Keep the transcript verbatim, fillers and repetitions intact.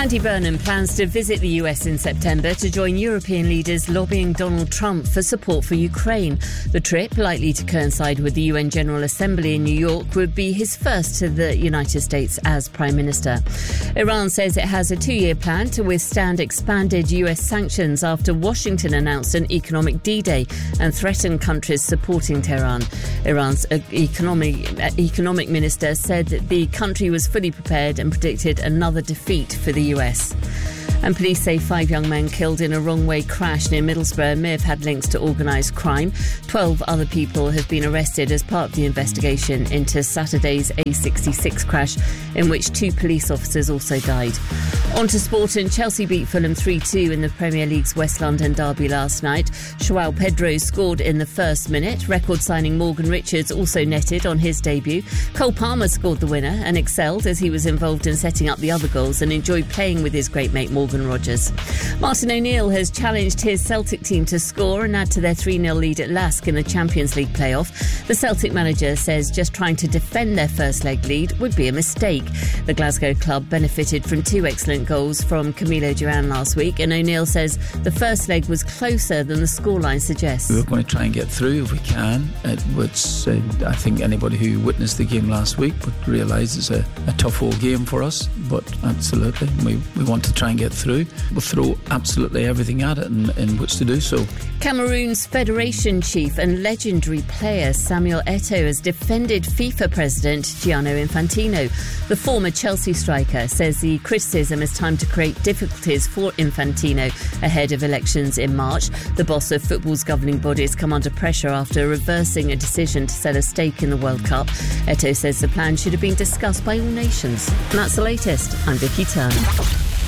Andy Burnham plans to visit the U S in September to join European leaders lobbying Donald Trump for support for Ukraine. The trip, likely to coincide with the U N General Assembly in New York, would be his first to the United States as Prime Minister. Iran says it has a two-year plan to withstand expanded U S sanctions after Washington announced an economic D-Day and threatened countries supporting Tehran. Iran's economic, economic minister said that the country was fully prepared and predicted another defeat for the U S. And police say five young men killed in a wrong-way crash near Middlesbrough may have had links to organised crime. Twelve other people have been arrested as part of the investigation into Saturday's A sixty-six crash, in which two police officers also died. On to sport, and Chelsea beat Fulham three two in the Premier League's West London derby last night. João Pedro scored in the first minute. Record signing Morgan Richards also netted on his debut. Cole Palmer scored the winner and excelled as he was involved in setting up the other goals and enjoyed playing with his great mate Morgan Rogers. Martin O'Neill has challenged his Celtic team to score and add to their three nil lead at Lask in the Champions League playoff. The Celtic manager says just trying to defend their first leg lead would be a mistake. The Glasgow club benefited from two excellent goals from Camilo Duran last week, and O'Neill says the first leg was closer than the scoreline suggests. We're going to try and get through if we can, uh, which uh, I think anybody who witnessed the game last week would realise it's a, a tough old game for us, but absolutely we, we want to try and get through. We'll throw absolutely everything at it in, in which to do so. Cameroon's Federation chief and legendary player Samuel Eto'o has defended FIFA president Gianni Infantino. The former Chelsea striker says the criticism is time to create difficulties for Infantino ahead of elections in March. The boss of football's governing bodies come under pressure after reversing a decision to sell a stake in the World Cup. Eto'o says the plan should have been discussed by all nations. And that's the latest. I'm Vicky Turner.